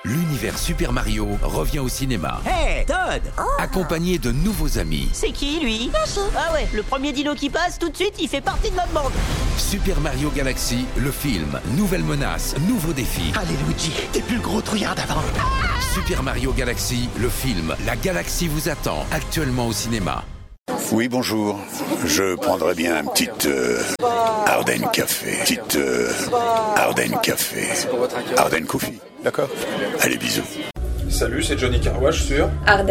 l'univers Super Mario revient au cinéma. Hey, Todd! Accompagné de nouveaux amis. C'est qui, lui? Ah ouais, le premier dino qui passe, tout de suite, il fait partie de notre bande. Super Mario Galaxy, le film. Nouvelle menace, nouveau défi. Allez, Luigi, t'es plus le gros trouillard d'avant. Super Mario Galaxy, le film. La galaxie vous attend, actuellement au cinéma. Oui, bonjour. Je prendrais bien un petit Arden Café. Arden Café. Arden Coffee, d'accord? Allez, bisous. Salut, c'est Johnny Carwash sur